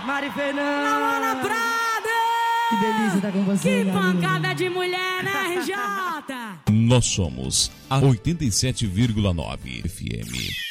Mari Fernanda. Ana Prada. Que delícia estar com você. Que pancada de mulher, né, RJ? Nós somos a 87,9 FM.